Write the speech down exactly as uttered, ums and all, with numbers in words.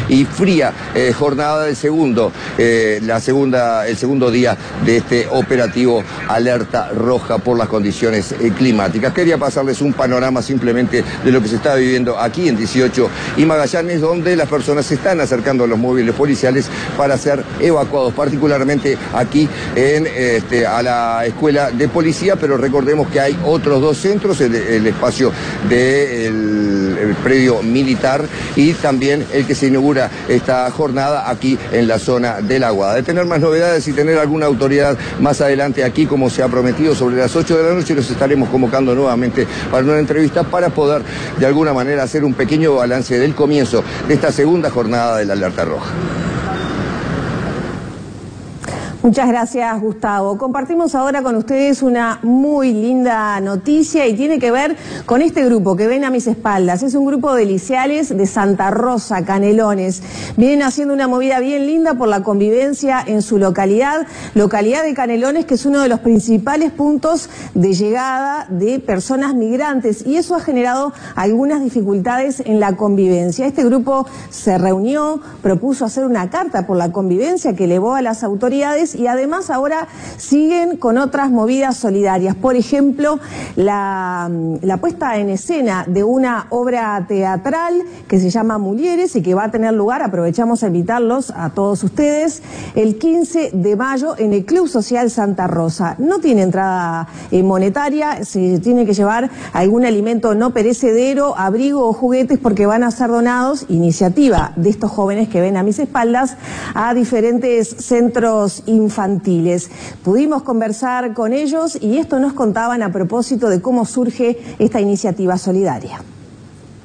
y fría eh, jornada del segundo, eh, la segunda, el segundo día de este operativo Alerta Roja por las condiciones eh, climáticas. Quería pasarles un panorama simplemente de lo que se está viviendo aquí en dieciocho y Magallanes, donde las personas se están acercando a los móviles policiales para ser evacuados, particularmente aquí en, este, a la escuela de policía, pero recordemos que hay otros dos centros, el, el espacio del el predio militar y también el que se inaugura esta jornada aquí en la zona de la Aguada. De tener más novedades y tener alguna autoridad más adelante aquí, como se ha prometido, sobre las ocho de la noche, los estaremos convocando nuevamente para una entrevista para poder de alguna manera hacer un pequeño balance del comienzo de esta segunda jornada de la Alerta Roja. Muchas gracias, Gustavo. Compartimos ahora con ustedes una muy linda noticia y tiene que ver con este grupo que ven a mis espaldas. Es un grupo de liciales de Santa Rosa, Canelones. Vienen haciendo una movida bien linda por la convivencia en su localidad, localidad de Canelones, que es uno de los principales puntos de llegada de personas migrantes, y eso ha generado algunas dificultades en la convivencia. Este grupo se reunió, propuso hacer una carta por la convivencia que elevó a las autoridades, y además ahora siguen con otras movidas solidarias. Por ejemplo, la, la puesta en escena de una obra teatral que se llama Mulieres y que va a tener lugar, aprovechamos a invitarlos a todos ustedes, el quince de mayo en el Club Social Santa Rosa. No tiene entrada eh, monetaria, se tiene que llevar algún alimento no perecedero, abrigo o juguetes, porque van a ser donados, iniciativa de estos jóvenes que ven a mis espaldas, a diferentes centros infantiles. infantiles. Pudimos conversar con ellos y esto nos contaban a propósito de cómo surge esta iniciativa solidaria.